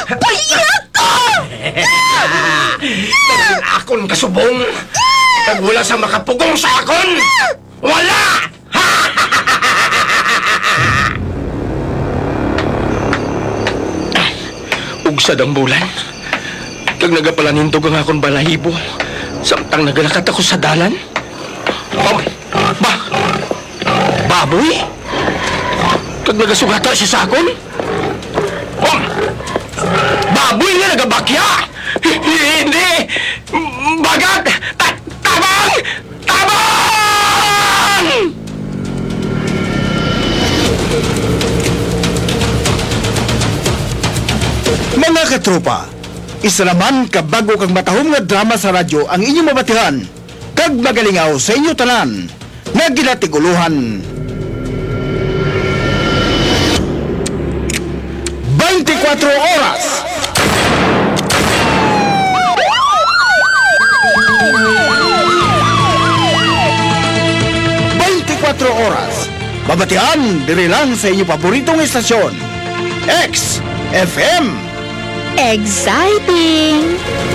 Payak ko! Dahil akon kasubong, kag wala sa makapugong sa akon! Wala! Ugsad ang bulan. Kag nagapalanindog ang akon balahibo. Samtang nagalakat ako sa dalan. Baboy? Kag nagasugata siya sa akon? Baboy nga nagabakya! Hindi! Bagat! Tabang! Tabang! Mga katropa, isa naman kabago kag matahom nga drama sa radyo ang inyong mabatihan kag magalingaw sa inyo tanan nga ginatiguluhan. 24 oras! Oras. Babatian, diri lang sa inyong paboritong estasyon. X FM. Exciting!